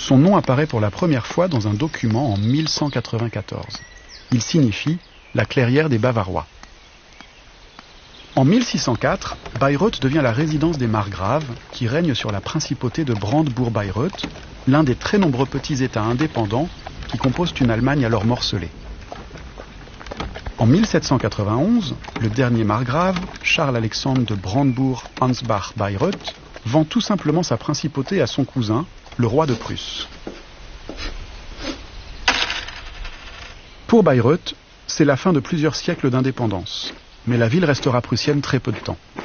Son nom apparaît pour la première fois dans un document en 1194. Il signifie « la clairière des Bavarois ». En 1604, Bayreuth devient la résidence des margraves qui règnent sur la principauté de Brandebourg-Bayreuth, l'un des très nombreux petits États indépendants qui composent une Allemagne alors morcelée. En 1791, le dernier margrave, Charles-Alexandre de Brandebourg-Ansbach-Bayreuth, vend tout simplement sa principauté à son cousin, le roi de Prusse. Pour Bayreuth, c'est la fin de plusieurs siècles d'indépendance, mais la ville restera prussienne très peu de temps.